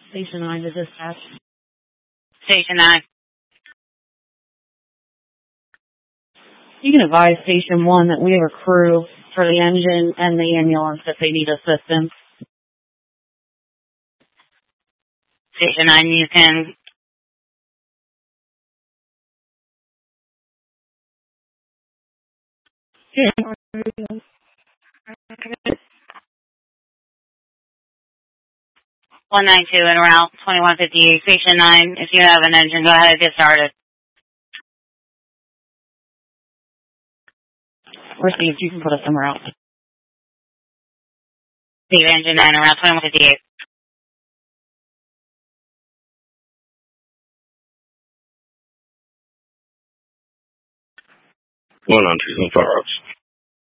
Station 9 to dispatch. Station 9. You can advise Station 1 that we have a crew for the engine and the ambulance if they need assistance. Station 9, you can... Yeah. 192 en route, 2158, Station 9. If you have an engine, go ahead and get started. Received. You can put us somewhere else. Leave engine 9 en route, 2158. One on two, 5